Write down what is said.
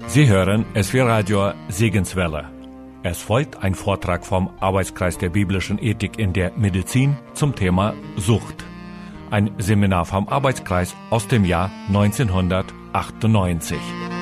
Sie hören SW Radio Segenswelle. Es folgt ein Vortrag vom Arbeitskreis der biblischen Ethik in der Medizin zum Thema Sucht. Ein Seminar vom Arbeitskreis aus dem Jahr 1998.